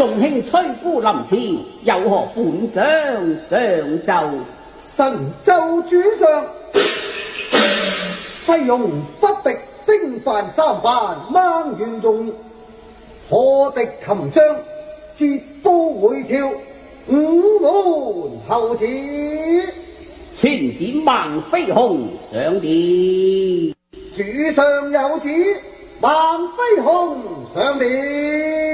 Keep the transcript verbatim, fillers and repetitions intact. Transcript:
眾卿吹鼓臨朝，有何本將上奏？ 神奏主上，西戎不敵兵犯三萬，孟元仲破敵擒將，捷報回朝，五門候旨。 傳旨孟飛鴻上殿。 主上有旨，孟飛鴻上殿。